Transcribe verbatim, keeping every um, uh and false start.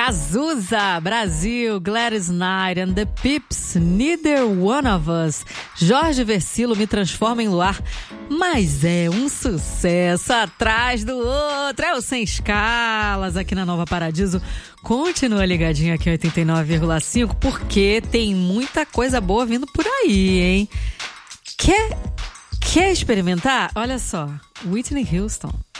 Cazuza, Brasil, Gladys Knight and the Pips, Neither One of Us. Jorge Versilo, Me Transforma em Luar. Mas é um sucesso atrás do outro. É o Sem Escalas aqui na Nova Paradiso. Continua ligadinho aqui em oitenta e nove vírgula cinco, porque tem muita coisa boa vindo por aí, hein? Quer, quer experimentar? Olha só, Whitney Houston.